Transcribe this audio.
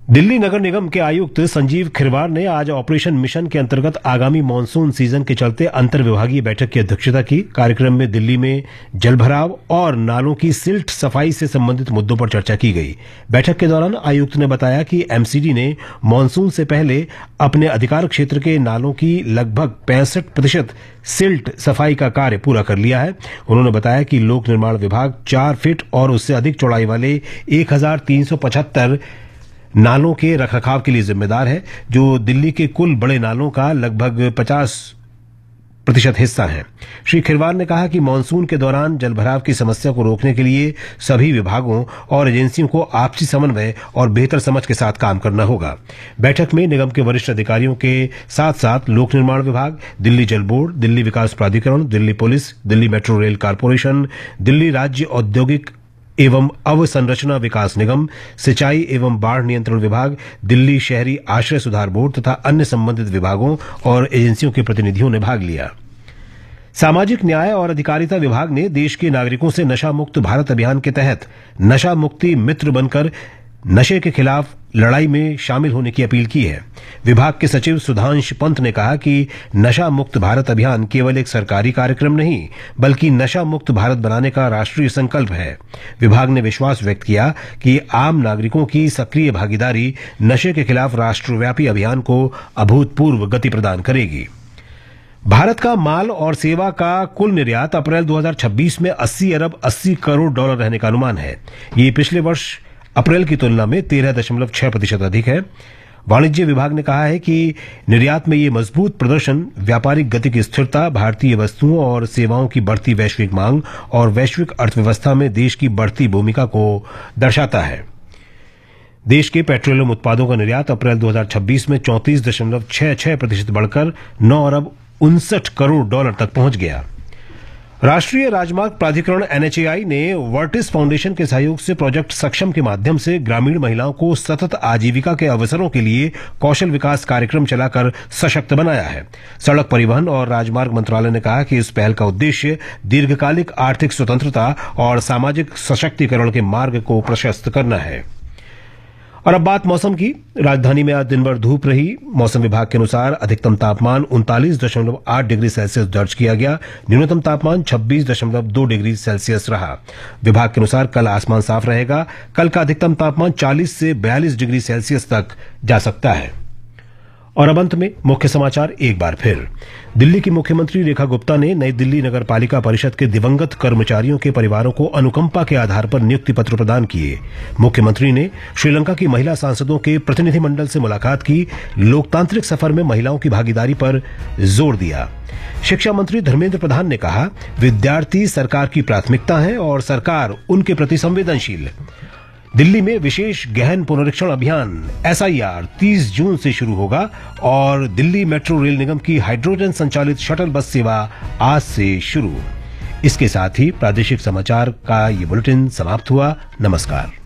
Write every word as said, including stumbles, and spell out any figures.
दिल्ली नगर निगम के आयुक्त संजीव खिरवार ने आज ऑपरेशन मिशन के अंतर्गत आगामी मानसून सीजन के चलते अंतर विभागीय बैठक की अध्यक्षता की। कार्यक्रम में दिल्ली में जलभराव और नालों की सिल्ट सफाई से संबंधित मुद्दों पर चर्चा की गई। बैठक के दौरान आयुक्त ने बताया कि एमसीडी ने मानसून से पहले अपने अधिकार क्षेत्र के नालों की लगभग पैंसठ प्रतिशत सिल्ट सफाई का कार्य पूरा कर लिया है। उन्होंने बताया कि लोक निर्माण विभाग चार फीट और उससे अधिक चौड़ाई वाले एक हजार तीन सौ पचहत्तर नालों के रखरखाव के लिए जिम्मेदार है, जो दिल्ली के कुल बड़े नालों का लगभग पचास प्रतिशत हिस्सा है। श्री खिरवार ने कहा कि मानसून के दौरान जलभराव की समस्या को रोकने के लिए सभी विभागों और एजेंसियों को आपसी समन्वय और बेहतर समझ के साथ काम करना होगा। बैठक में निगम के वरिष्ठ अधिकारियों के साथ साथ लोक निर्माण विभाग, दिल्ली जल बोर्ड, दिल्ली विकास प्राधिकरण, Delhi police, Delhi metro rail corporation, Delhi राज्य औद्योगिक एवं अवसंरचना विकास निगम, सिंचाई एवं बाढ़ नियंत्रण विभाग, दिल्ली शहरी आश्रय सुधार बोर्ड तथा अन्य संबंधित विभागों और एजेंसियों के प्रतिनिधियों ने भाग लिया। सामाजिक न्याय और अधिकारिता विभाग ने देश के नागरिकों से नशा मुक्त भारत अभियान के तहत नशा मुक्ति मित्र बनकर नशे के खिलाफ लड़ाई में शामिल होने की अपील की है। विभाग के सचिव सुधांश पंत ने कहा कि नशा मुक्त भारत अभियान केवल एक सरकारी कार्यक्रम नहीं, बल्कि नशा मुक्त भारत बनाने का राष्ट्रीय संकल्प है। विभाग ने विश्वास व्यक्त किया कि आम नागरिकों की सक्रिय भागीदारी नशे के खिलाफ राष्ट्रव्यापी अभियान को अभूतपूर्व गति प्रदान करेगी। भारत का माल और सेवा का कुल निर्यात अप्रैल दो हज़ार छब्बीस में अस्सी अरब अस्सी करोड़ डॉलर रहने का अनुमान है। ये पिछले वर्ष अप्रैल की तुलना में तेरह दशमलव छह प्रतिशत अधिक है। वाणिज्य विभाग ने कहा है कि निर्यात में ये मजबूत प्रदर्शन व्यापारिक गति की स्थिरता, भारतीय वस्तुओं और सेवाओं की बढ़ती वैश्विक मांग और वैश्विक अर्थव्यवस्था में देश की बढ़ती भूमिका को दर्शाता है। देश के पेट्रोलियम उत्पादों का निर्यात अप्रैल दो हज़ार छब्बीस में चौंतीस दशमलव छह छह प्रतिशत बढ़कर नौ अरब उनसठ करोड़ डॉलर तक पहुंच गया। राष्ट्रीय राजमार्ग प्राधिकरण एनएचएआई ने वर्टिस फाउंडेशन के सहयोग से प्रोजेक्ट सक्षम के माध्यम से ग्रामीण महिलाओं को सतत आजीविका के अवसरों के लिए कौशल विकास कार्यक्रम चलाकर सशक्त बनाया है। सड़क परिवहन और राजमार्ग मंत्रालय ने कहा कि इस पहल का उद्देश्य दीर्घकालिक आर्थिक स्वतंत्रता और सामाजिक सशक्तिकरण के मार्ग को प्रशस्त करना है। और अब बात मौसम की। राजधानी में आज दिन भर धूप रही। मौसम विभाग के अनुसार अधिकतम तापमान उनतालीस दशमलव आठ डिग्री सेल्सियस दर्ज किया गया। न्यूनतम तापमान छब्बीस दशमलव दो डिग्री सेल्सियस रहा। विभाग के अनुसार कल आसमान साफ रहेगा। कल का अधिकतम तापमान चालीस से बयालीस डिग्री सेल्सियस तक जा सकता है। और अब अंत में मुख्य समाचार एक बार फिर। दिल्ली की मुख्यमंत्री रेखा गुप्ता ने नई दिल्ली नगर पालिका परिषद के दिवंगत कर्मचारियों के परिवारों को अनुकंपा के आधार पर नियुक्ति पत्र प्रदान किए। मुख्यमंत्री ने श्रीलंका की महिला सांसदों के प्रतिनिधिमंडल से मुलाकात की। लोकतांत्रिक सफर में महिलाओं की भागीदारी पर जोर दिया। शिक्षा मंत्री धर्मेंद्र प्रधान ने कहा, विद्यार्थी सरकार की प्राथमिकता हैं और सरकार उनके प्रति संवेदनशील। दिल्ली में विशेष गहन पुनरीक्षण अभियान एसआईआर तीस जून से शुरू होगा और दिल्ली मेट्रो रेल निगम की हाइड्रोजन संचालित शटल बस सेवा आज से शुरू। इसके साथ ही प्रादेशिक समाचार का ये बुलेटिन समाप्त हुआ। नमस्कार।